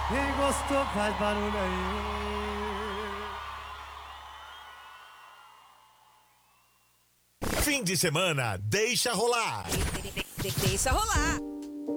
Quem gostou faz barulho aí. Fim de semana, deixa rolar. Deixa rolar.